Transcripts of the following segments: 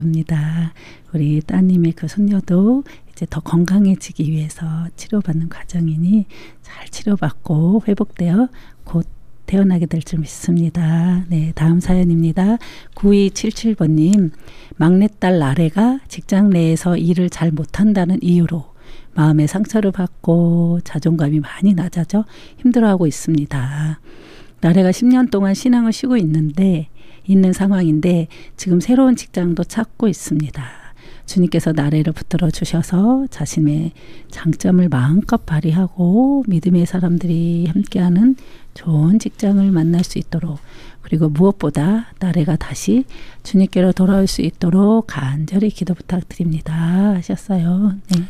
입니다. 우리 따님의 그 손녀도 이제 더 건강해지기 위해서 치료받는 과정이니 잘 치료받고 회복되어 곧 태어나게 될 줄 믿습니다. 네, 다음 사연입니다. 9277번님, 막내딸 나래가 직장 내에서 일을 잘 못한다는 이유로 마음의 상처를 받고 자존감이 많이 낮아져 힘들어하고 있습니다. 나래가 10년 동안 신앙을 쉬고 있는 상황인데 지금 새로운 직장도 찾고 있습니다. 주님께서 나래를 붙들어 주셔서 자신의 장점을 마음껏 발휘하고 믿음의 사람들이 함께하는 좋은 직장을 만날 수 있도록, 그리고 무엇보다 나래가 다시 주님께로 돌아올 수 있도록 간절히 기도 부탁드립니다 하셨어요. 네.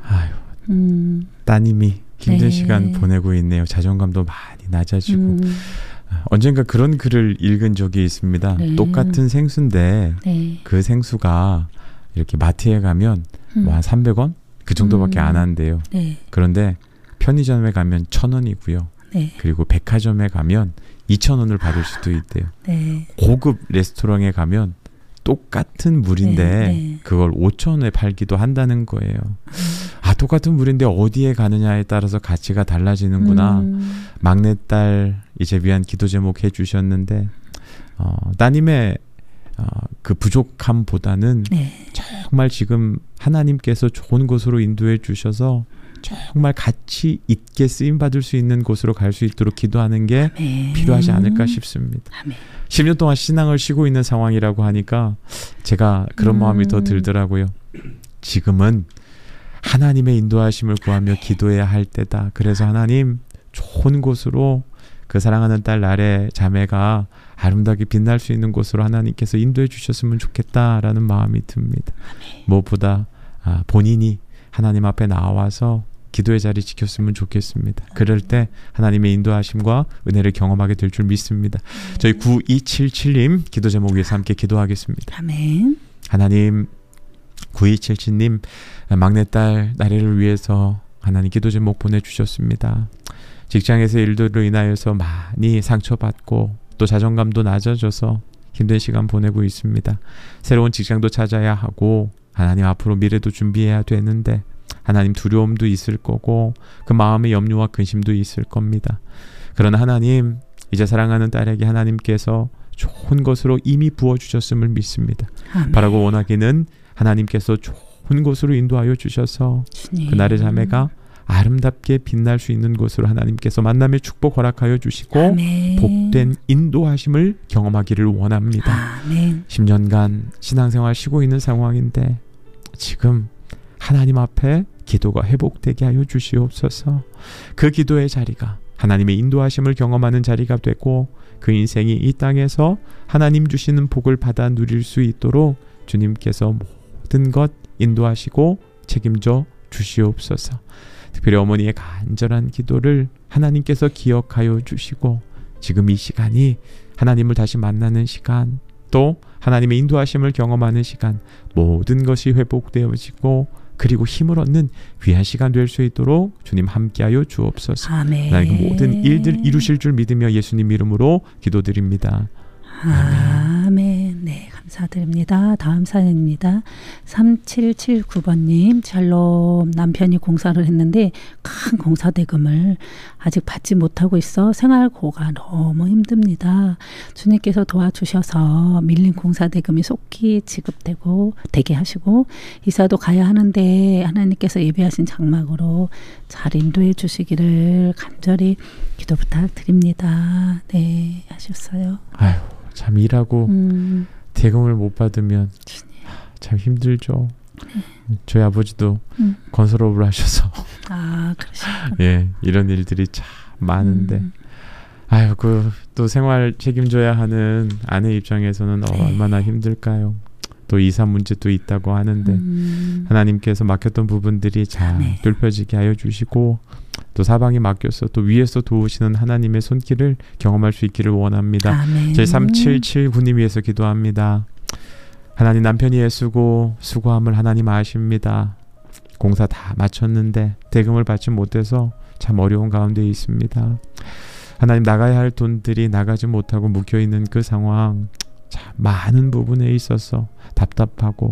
아유, 따님이 힘든 네. 시간 보내고 있네요. 자존감도 많이 낮아지고. 언젠가 그런 글을 읽은 적이 있습니다. 네. 똑같은 생수인데 네. 그 생수가 이렇게 마트에 가면 뭐 한 300원? 그 정도밖에 안 한대요. 네. 그런데 편의점에 가면 1,000원이고요. 네. 그리고 백화점에 가면 2,000원을 받을 수도 있대요. 네. 고급 레스토랑에 가면 똑같은 물인데 네. 그걸 5,000원에 팔기도 한다는 거예요. 아, 똑같은 물인데 어디에 가느냐에 따라서 가치가 달라지는구나. 막내딸 이제 위한 기도 제목 해주셨는데 따님의 그 부족함보다는 네. 정말 지금 하나님께서 좋은 곳으로 인도해 주셔서 정말 가치 있게 쓰임받을 수 있는 곳으로 갈 수 있도록 기도하는 게 아멘. 필요하지 않을까 싶습니다. 아멘. 10년 동안 신앙을 쉬고 있는 상황이라고 하니까 제가 그런 마음이 더 들더라고요. 지금은 하나님의 인도하심을 구하며 기도해야 할 때다. 그래서 하나님, 좋은 곳으로 그 사랑하는 딸 나래 자매가 아름답게 빛날 수 있는 곳으로 하나님께서 인도해 주셨으면 좋겠다라는 마음이 듭니다. 무엇보다 본인이 하나님 앞에 나와서 기도의 자리 지켰으면 좋겠습니다. 그럴 때 하나님의 인도하심과 은혜를 경험하게 될 줄 믿습니다. 저희 9277님 기도 제목 위해서 함께 기도하겠습니다. 아멘. 하나님, 9277님 막내딸 나래를 위해서 하나님 기도 제목 보내주셨습니다. 직장에서 일들로 인하여서 많이 상처받고 또 자존감도 낮아져서 힘든 시간 보내고 있습니다. 새로운 직장도 찾아야 하고 하나님 앞으로 미래도 준비해야 되는데 하나님 두려움도 있을 거고 그 마음의 염려와 근심도 있을 겁니다. 그러나 하나님, 이제 사랑하는 딸에게 하나님께서 좋은 것으로 이미 부어주셨음을 믿습니다. 아멘. 바라고 원하기는 하나님께서 좋은 곳으로 인도하여 주셔서 주님. 그날의 자매가 아름답게 빛날 수 있는 곳으로 하나님께서 만남의 축복 허락하여 주시고 아멘. 복된 인도하심을 경험하기를 원합니다. 아멘. 10년간 신앙생활 쉬고 있는 상황인데 지금 하나님 앞에 기도가 회복되게 하여 주시옵소서. 그 기도의 자리가 하나님의 인도하심을 경험하는 자리가 되고 그 인생이 이 땅에서 하나님 주시는 복을 받아 누릴 수 있도록 주님께서 모든 것 인도하시고 책임져 주시옵소서. 특별히 어머니의 간절한 기도를 하나님께서 기억하여 주시고 지금 이 시간이 하나님을 다시 만나는 시간, 또 하나님의 인도하심을 경험하는 시간, 모든 것이 회복되어지고 그리고 힘을 얻는 귀한 시간 될 수 있도록 주님 함께하여 주옵소서. 아멘. 하나님 그 모든 일들 이루실 줄 믿으며 예수님 이름으로 기도드립니다. 아멘. 네, 감사드립니다. 다음 사연입니다. 3779번님, 샬롬. 남편이 공사를 했는데 큰 공사 대금을 아직 받지 못하고 있어 생활고가 너무 힘듭니다. 주님께서 도와주셔서 밀린 공사 대금이 속히 되게 하시고 이사도 가야 하는데 하나님께서 예비하신 장막으로 잘 인도해 주시기를 간절히 기도 부탁드립니다. 네, 하셨어요. 아유, 참 일하고 대금을 못 받으면 참 힘들죠. 저희 아버지도 건설업을 하셔서 그러시구나. 예, 이런 일들이 참 많은데 아유, 그 또 생활 책임져야 하는 아내 입장에서는 얼마나 힘들까요. 또 이사 문제도 있다고 하는데 하나님께서 맡겼던 부분들이 잘 뚫혀지게 하여 주시고 또 사방이 맡겨서 또 위에서 도우시는 하나님의 손길을 경험할 수 있기를 원합니다. 아멘. 저희 3779님 위해서 기도합니다. 하나님, 남편이 애쓰고 수고함을 하나님 아십니다. 공사 다 마쳤는데 대금을 받지 못해서 참 어려운 가운데 있습니다. 하나님, 나가야 할 돈들이 나가지 못하고 묶여있는 그 상황, 자, 많은 부분에 있어서 답답하고